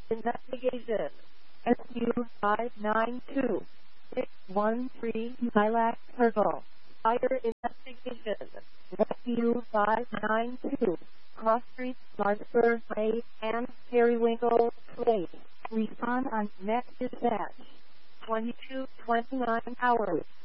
Investigation. SU-592. 613 Lilac Circle. Fire investigation. SU-592. Cross Street, Larkspur Way, and Periwinkle Place. Respond on next dispatch. 22:29 hours.